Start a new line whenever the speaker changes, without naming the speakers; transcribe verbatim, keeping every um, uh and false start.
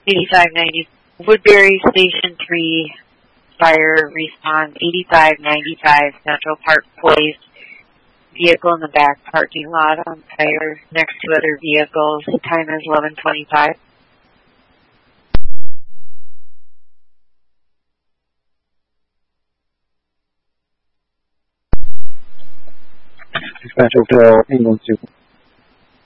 eighty-five ninety, Woodbury Station three, fire respond eighty-five ninety-five, Central Park Place. Vehicle in the back parking lot on fire next to other vehicles. The time is eleven twenty-five.
Dispatcher to ambulance two.